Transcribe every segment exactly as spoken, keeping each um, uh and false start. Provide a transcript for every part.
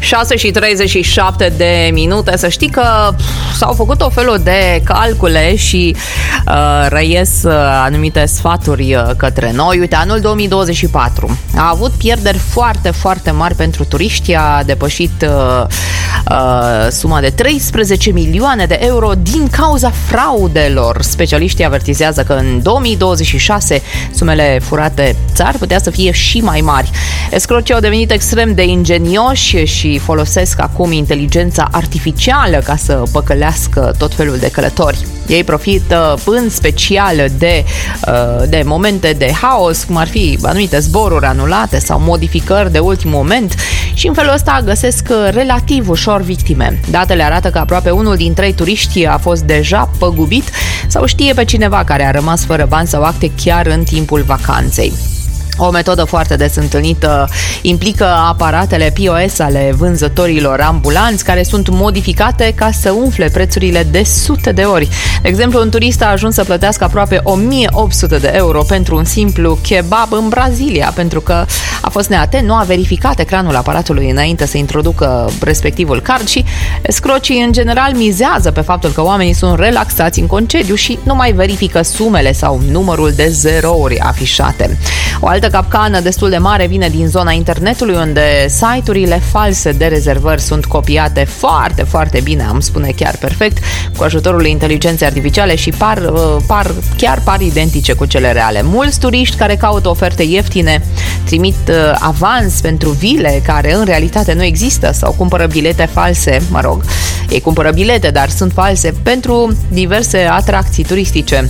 șase și treizeci și șapte de minute. Să știi că s-au făcut o felul de calcule și uh, răies uh, anumite sfaturi uh, către noi. Uite, anul două mii douăzeci și patru a avut pierderi foarte, foarte mari pentru turiști. A depășit uh, uh, suma de treisprezece milioane de euro din cauza fraudelor. Specialiștii avertizează că în două mii douăzeci și șase sumele furate s-ar putea să fie și mai mari. Escrocii au devenit extrem de ingenioși și folosesc acum inteligența artificială ca să păcălească tot felul de călători. Ei profită în special de, de momente de haos, cum ar fi anumite zboruri anulate sau modificări de ultim moment, și în felul ăsta găsesc relativ ușor victime. Datele arată că aproape unul din trei turiști a fost deja păgubit sau știe pe cineva care a rămas fără bani sau acte chiar în timpul vacanței. O metodă foarte des întâlnită implică aparatele P O S ale vânzătorilor ambulanți, care sunt modificate ca să umfle prețurile de sute de ori. De exemplu, un turist a ajuns să plătească aproape o mie opt sute de euro pentru un simplu kebab în Brazilia, pentru că a fost neatent, nu a verificat ecranul aparatului înainte să introducă respectivul card și escrocii în general mizează pe faptul că oamenii sunt relaxați în concediu și nu mai verifică sumele sau numărul de zerouri afișate. O altă capcană destul de mare vine din zona internetului, unde site-urile false de rezervări sunt copiate foarte, foarte bine, am spune chiar perfect, cu ajutorul inteligenței artificiale și par, par, chiar par identice cu cele reale. Mulți turiști care caută oferte ieftine trimit avans pentru vile care în realitate nu există sau cumpără bilete false, mă rog, ei cumpără bilete, dar sunt false pentru diverse atracții turistice.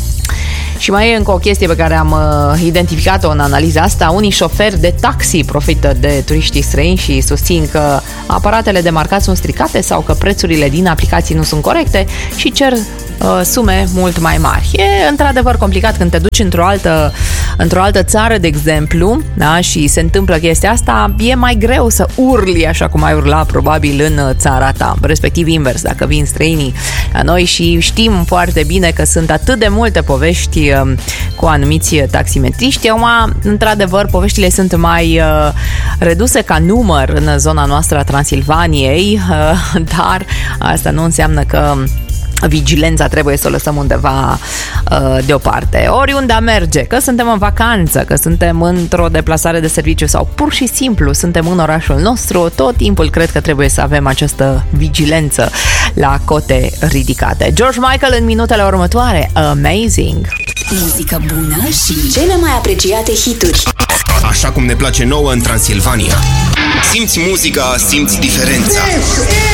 Și mai e încă o chestie pe care am uh, identificat-o în analiza asta. Unii șoferi de taxi profită de turiștii străini și susțin că aparatele de marcat sunt stricate sau că prețurile din aplicații nu sunt corecte și cer uh, sume mult mai mari. E într-adevăr complicat când te duci într-o altă, într-o altă țară, de exemplu, da, și se întâmplă chestia asta, e mai greu să urli așa cum ai urla probabil în țara ta, respectiv invers, dacă vin străinii la noi, și știm foarte bine că sunt atât de multe povești cu anumiți taximetriști. Acum, într-adevăr, poveștile sunt mai uh, reduse ca număr în zona noastră a Transilvaniei, uh, dar asta nu înseamnă că vigilența trebuie să o lăsăm undeva uh, deoparte. Oriunde a merge, că suntem în vacanță, că suntem într-o deplasare de serviciu sau pur și simplu suntem în orașul nostru, tot timpul cred că trebuie să avem această vigilență la cote ridicate. George Michael în minutele următoare. Amazing! Muzică bună și cele mai apreciate hituri. Așa cum ne place nouă în Transilvania. Simți muzica, simți diferența.